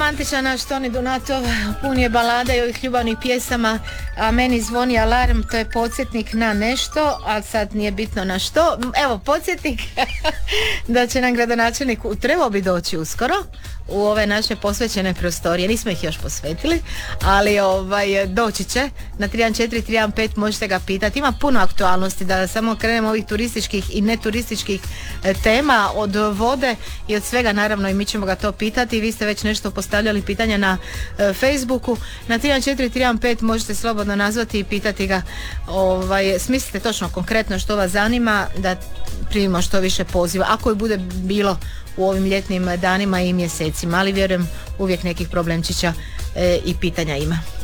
romantičan naš Toni Donatov, pun je balada i ovih ljubavnih pjesama, a meni zvoni alarm, to je podsjetnik na nešto, a sad nije bitno na što. Evo, podsjetnik da će nam gradonačelnik trebao bi doći uskoro u ove naše posvećene prostorije. Nismo ih još posvetili, ali doći će na 314-315, možete ga pitati. Ima puno aktualnosti, da samo krenemo ovih turističkih i neturističkih tema, od vode i od svega, naravno, i mi ćemo ga to pitati. Vi ste već nešto postavljali pitanja na Facebooku. Na 314-315 možete slobodno nazvati i pitati ga, smislite točno konkretno što vas zanima, da primimo što više poziva, ako je bude bilo u ovim ljetnim danima i mjesecima, ali vjerujem uvijek nekih problemčića i pitanja ima.